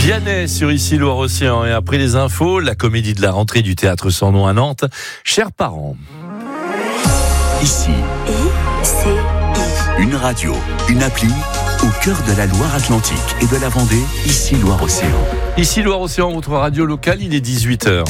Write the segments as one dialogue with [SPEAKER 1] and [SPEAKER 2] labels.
[SPEAKER 1] Vianney sur Ici Loire-Océan. Et après les infos, la comédie de la rentrée du Théâtre Sans Nom à Nantes. Chers parents.
[SPEAKER 2] Ici, une radio, une appli au cœur de la Loire-Atlantique et de la Vendée. Ici Loire-Océan.
[SPEAKER 1] Ici Loire-Océan, votre radio locale, il est 18h.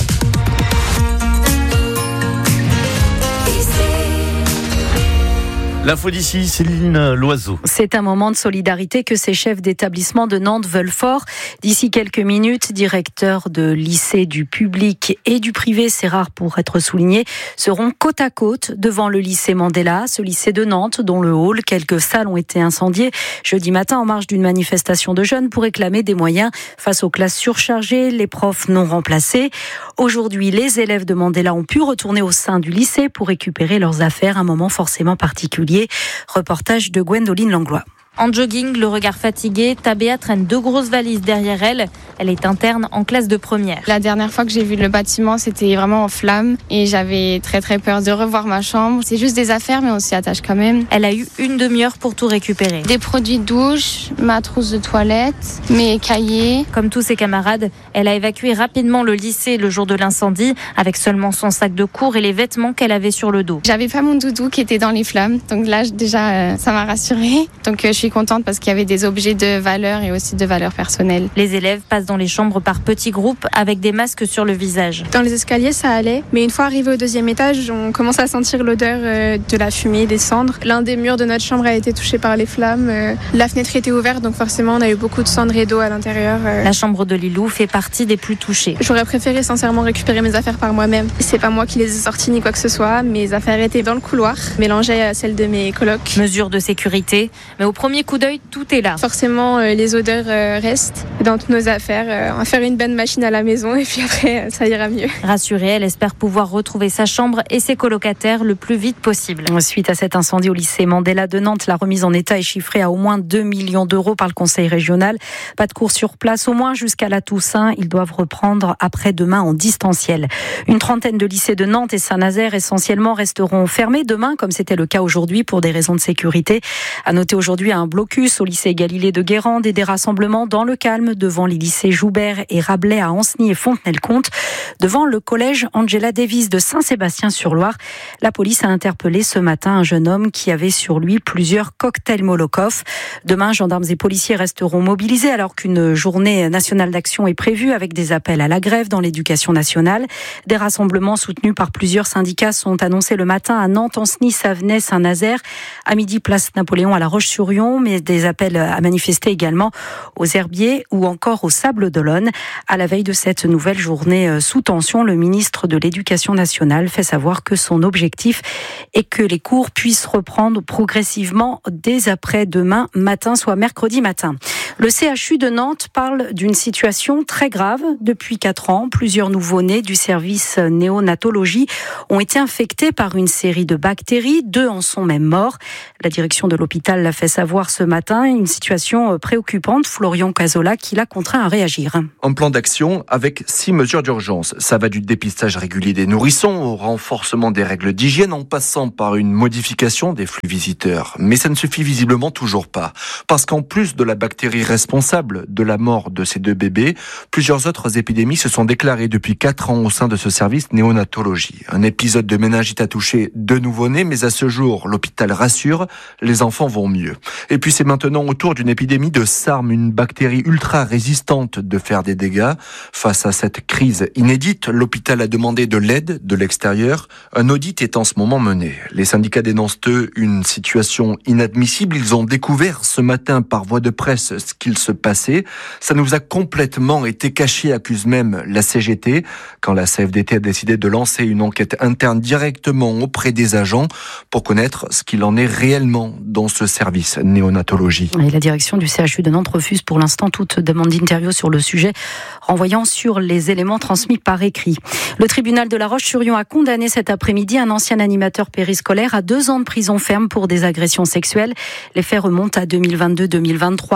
[SPEAKER 1] L'info d'ici, Céline Loiseau.
[SPEAKER 3] C'est un moment de solidarité que ces chefs d'établissement de Nantes veulent fort. D'ici quelques minutes, directeurs de lycées du public et du privé, c'est rare pour être souligné, seront côte à côte devant le lycée Mandela, ce lycée de Nantes dont le hall, quelques salles ont été incendiées jeudi matin en marge d'une manifestation de jeunes pour réclamer des moyens face aux classes surchargées, les profs non remplacés. Aujourd'hui, les élèves de Mandela ont pu retourner au sein du lycée pour récupérer leurs affaires, un moment forcément particulier. Reportage de Gwendoline Langlois.
[SPEAKER 4] En jogging, le regard fatigué, Tabea traîne 2 grosses valises derrière elle. Elle est interne en classe de première.
[SPEAKER 5] La dernière fois que j'ai vu le bâtiment, c'était vraiment en flammes et j'avais très peur de revoir ma chambre. C'est juste des affaires, mais on s'y attache quand même.
[SPEAKER 4] Elle a eu une demi-heure pour tout récupérer.
[SPEAKER 5] Des produits de douche, ma trousse de toilette, mes cahiers.
[SPEAKER 4] Comme tous ses camarades, elle a évacué rapidement le lycée le jour de l'incendie avec seulement son sac de cours et les vêtements qu'elle avait sur le dos.
[SPEAKER 5] J'avais pas mon doudou qui était dans les flammes, donc là déjà ça m'a rassurée. Donc je suis contente parce qu'il y avait des objets de valeur et aussi de valeur personnelle.
[SPEAKER 4] Les élèves passent dans les chambres par petits groupes avec des masques sur le visage.
[SPEAKER 6] Dans les escaliers, ça allait, mais une fois arrivé au 2e étage, on commence à sentir l'odeur de la fumée, des cendres. L'un des murs de notre chambre a été touché par les flammes. La fenêtre était ouverte, donc forcément, on a eu beaucoup de cendres et d'eau à l'intérieur.
[SPEAKER 4] La chambre de Lilou fait partie des plus touchées.
[SPEAKER 6] J'aurais préféré sincèrement récupérer mes affaires par moi-même. C'est pas moi qui les ai sorties ni quoi que ce soit. Mes affaires étaient dans le couloir, mélangées à celles de mes colocs.
[SPEAKER 4] Mesure de sécurité, mais au premier coup d'œil, tout est là.
[SPEAKER 6] Forcément, les odeurs restent dans toutes nos affaires. On va faire une bonne machine à la maison et puis après, ça ira mieux.
[SPEAKER 4] Rassurée, elle espère pouvoir retrouver sa chambre et ses colocataires le plus vite possible.
[SPEAKER 3] Suite à cet incendie au lycée Mandela de Nantes, la remise en état est chiffrée à au moins 2 millions d'euros par le conseil régional. Pas de cours sur place, au moins jusqu'à la Toussaint. Ils doivent reprendre après-demain en distanciel. Une trentaine de lycées de Nantes et Saint-Nazaire essentiellement resteront fermés demain, comme c'était le cas aujourd'hui pour des raisons de sécurité. À noter aujourd'hui un blocus au lycée Galilée de Guérande et des rassemblements dans le calme devant les lycées Joubert et Rabelais à Ancenis et Fontenay-le-Comte. Devant le collège Angela Davis de Saint-Sébastien-sur-Loire, la police a interpellé ce matin un jeune homme qui avait sur lui plusieurs cocktails Molotov. Demain, gendarmes et policiers resteront mobilisés alors qu'une journée nationale d'action est prévue avec des appels à la grève dans l'éducation nationale. Des rassemblements soutenus par plusieurs syndicats sont annoncés le matin à Nantes, Ancenis, Savenay, Saint-Nazaire. À midi, place Napoléon à La Roche-sur-Yon, mais des appels à manifester également aux Herbiers ou encore au Sable d'Olonne. À la veille de cette nouvelle journée sous tension, le ministre de l'Éducation nationale fait savoir que son objectif est que les cours puissent reprendre progressivement dès après-demain matin, soit mercredi matin. Le CHU de Nantes parle d'une situation très grave. Depuis 4 ans, plusieurs nouveau-nés du service néonatologie ont été infectés par une série de bactéries. 2 en sont même morts. La direction de l'hôpital l'a fait savoir ce matin. Une situation préoccupante. Florian Cazola qui l'a contraint à réagir.
[SPEAKER 7] Un plan d'action avec 6 mesures d'urgence. Ça va du dépistage régulier des nourrissons au renforcement des règles d'hygiène en passant par une modification des flux visiteurs. Mais ça ne suffit visiblement toujours pas. Parce qu'en plus de la bactérie responsable de la mort de ces 2 bébés, plusieurs autres épidémies se sont déclarées depuis 4 ans au sein de ce service néonatologie. Un épisode de méningite a touché 2 nouveau-nés, mais à ce jour, l'hôpital rassure, les enfants vont mieux. Et puis c'est maintenant au tour d'une épidémie de SARM, une bactérie ultra résistante, de faire des dégâts. Face à cette crise inédite, l'hôpital a demandé de l'aide de l'extérieur. Un audit est en ce moment mené. Les syndicats dénoncent une situation inadmissible. Ils ont découvert ce matin par voie de presse ce qu'il se passait. Ça nous a complètement été caché, accuse même la CGT. Quand la CFDT a décidé de lancer une enquête interne directement auprès des agents pour connaître ce qu'il en est réellement dans ce service néonatologie.
[SPEAKER 3] Et la direction du CHU de Nantes refuse pour l'instant toute demande d'interview sur le sujet, renvoyant sur les éléments transmis par écrit. Le tribunal de La Roche-sur-Yon a condamné cet après-midi un ancien animateur périscolaire à 2 ans de prison ferme pour des agressions sexuelles. Les faits remontent à 2022-2023. Sur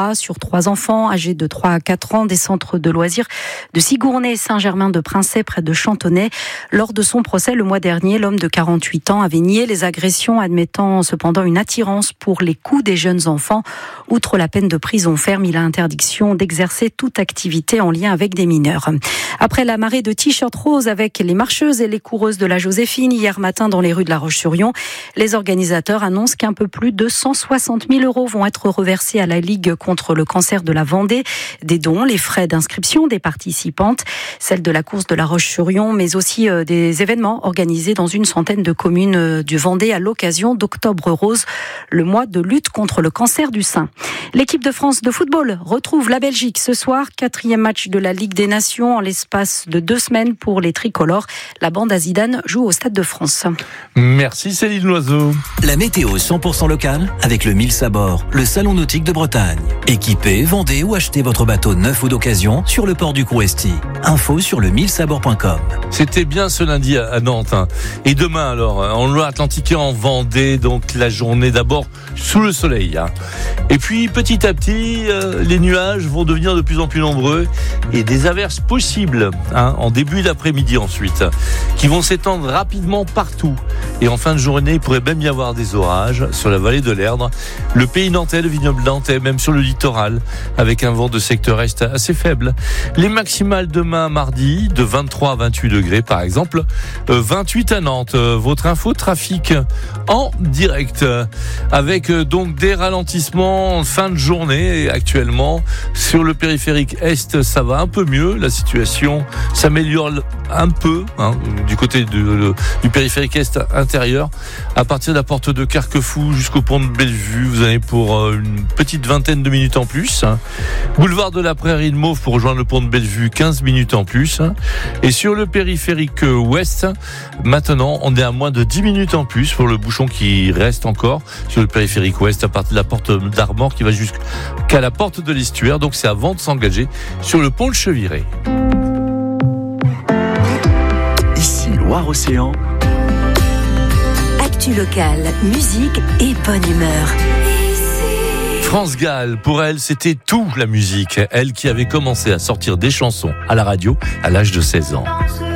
[SPEAKER 3] 3 enfants âgés de 3 à 4 ans des centres de loisirs de Sigournay et Saint-Germain-de-Princey près de Chantonnay. Lors de son procès le mois dernier, l'homme de 48 ans avait nié les agressions, admettant cependant une attirance pour les coups des jeunes enfants. Outre la peine de prison ferme, il a interdiction d'exercer toute activité en lien avec des mineurs. Après la marée de t-shirts roses avec les marcheuses et les coureuses de la Joséphine hier matin dans les rues de La Roche-sur-Yon, les organisateurs annoncent qu'un peu plus de 160 000 € vont être reversés à la Ligue contre le cancer de la Vendée. Des dons, les frais d'inscription des participantes, celles de la course de La Roche-sur-Yon, mais aussi des événements organisés dans une centaine de communes du Vendée à l'occasion d'Octobre Rose, le mois de lutte contre le cancer du sein. L'équipe de France de football retrouve la Belgique ce soir, 4e match de la Ligue des Nations en l'espace de 2 semaines pour les tricolores. La bande à Zidane joue au Stade de France.
[SPEAKER 1] Merci Céline Loiseau.
[SPEAKER 8] La météo 100% locale avec le 1000 Sabord, le salon nautique de Bretagne. Équipez, vendez ou achetez votre bateau neuf ou d'occasion sur le port du Crouesty. Info sur le 1000sabord.com.
[SPEAKER 1] C'était bien ce lundi à Nantes. Et demain alors, en Loire-Atlantique et en Vendée, donc la journée d'abord sous le soleil. Et puis petit à petit, les nuages vont devenir de plus en plus nombreux et des averses possibles en début d'après-midi ensuite, qui vont s'étendre rapidement partout. Et en fin de journée, il pourrait même y avoir des orages sur la vallée de l'Erdre, le pays nantais, le vignoble nantais, même sur le littoral, avec un vent de secteur est assez faible. Les maximales demain mardi, de 23 à 28 degrés par exemple, 28 à Nantes. Votre info trafic en direct, avec donc des ralentissements en fin de journée actuellement. Sur le périphérique Est, ça va un peu mieux, la situation s'améliore un peu du côté du périphérique Est intérieur. À partir de la porte de Carquefou jusqu'au pont de Bellevue, vous avez pour une petite vingtaine de minutes en plus. Boulevard de la Prairie de Mauve pour rejoindre le pont de Bellevue, 15 minutes en plus. Et sur le périphérique Ouest, maintenant, on est à moins de 10 minutes en plus pour le bouchon qui reste encore sur le périphérique Ouest à partir de la porte d'Armor qui va jusqu'à la porte de l'Estuaire. Donc c'est avant de s'engager sur le pont de Cheviré.
[SPEAKER 2] Ici Loire-Océan.
[SPEAKER 9] Actu locale, musique et bonne humeur.
[SPEAKER 1] France Gall, pour elle, c'était tout la musique. Elle qui avait commencé à sortir des chansons à la radio à l'âge de 16 ans.